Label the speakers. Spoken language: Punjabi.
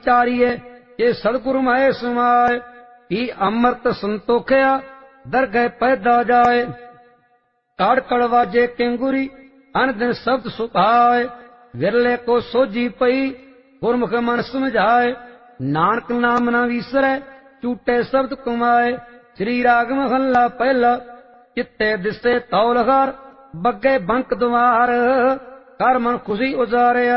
Speaker 1: ਵਿਚਾਰੀਏ ਜੇ ਸਤਿਗੁਰੂ ਮਹਿ ਸਮਾਏ। ਕੀ ਅੰਮ੍ਰਿਤ ਸੰਤੋਖਿਆ ਦਰਗਹਿ ਪੈਦਾ ਜਾਏ। ਕੜ ਕੜ ਵਾਜੇ ਕਿੰਗੁਰੀ ਅਨ ਦਿਨ ਸ਼ਬਦ ਸੁਭਾਏ। ਵਿਰਲੇ ਕੋ ਸੋਝੀ ਪਈ ਗੁਰਮੁਖ ਮਨ ਸਮਝਾਏ। ਨਾਨਕ ਨਾਮ ਨਾ ਵੀਸਰੈ ਝੂਟੇ ਸ਼ਬਦ ਕਮਾਏ। ਸ੍ਰੀ ਰਾਗ ਮਹੱਲਾ ਪਹਿਲਾ। ਚਿੱਤੇ ਦਿਸੇ ਤੌਲ ਹਰ ਬੱਗੇ ਬੰਕ ਦੁਆਰ। ਕਰ ਮਨ ਖੁਸ਼ੀ ਉਜਾਰਿਆ